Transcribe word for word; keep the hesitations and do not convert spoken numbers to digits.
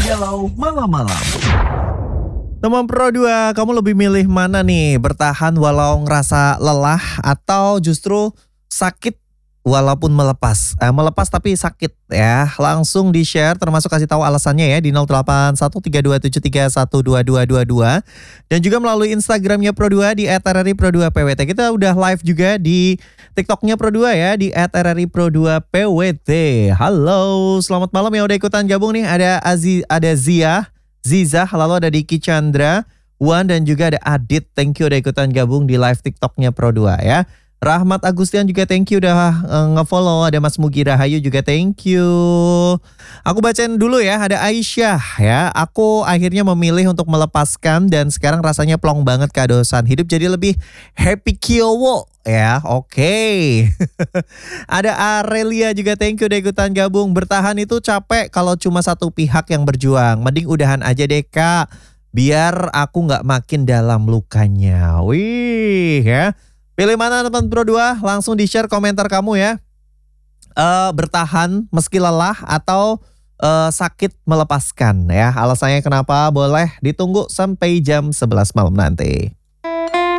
Galau Malam-Malam. Teman Pro dua, kamu lebih milih mana nih? Bertahan walau ngerasa lelah atau justru sakit walaupun melepas? Eh, melepas tapi sakit ya. Langsung di-share termasuk kasih tahu alasannya ya di nol delapan satu tiga dua tujuh tiga satu dua dua dua dua dan juga melalui Instagramnya Pro dua di et r r i pro dua p w t. Kita udah live juga di TikToknya Pro dua ya di et r r i pro dua p w t. Halo, selamat malam yang udah ikutan gabung nih. Ada Aziz, ada Zia, Ziza, lalu ada Diki Chandra, Wan, dan juga ada Adit. Thank you udah ikutan gabung di live TikToknya Pro dua ya. Rahmat Agustian juga thank you udah uh, nge-follow. Ada Mas Mugi Rahayu juga thank you. Aku bacain dulu ya. Ada Aisyah ya. Aku akhirnya memilih untuk melepaskan dan sekarang rasanya plong banget kehadusan hidup jadi lebih happy kiowo ya. Oke. Okay. Ada Arelia juga thank you udah ikutan gabung. Bertahan itu capek kalau cuma satu pihak yang berjuang. Mending udahan aja deh Kak. Biar aku gak makin dalam lukanya. Wih ya. Pilih mana teman Pro dua? Langsung di-share komentar kamu ya. Uh, bertahan meski lelah atau uh, sakit melepaskan ya. Alasannya kenapa boleh ditunggu sampai jam sebelas malam nanti.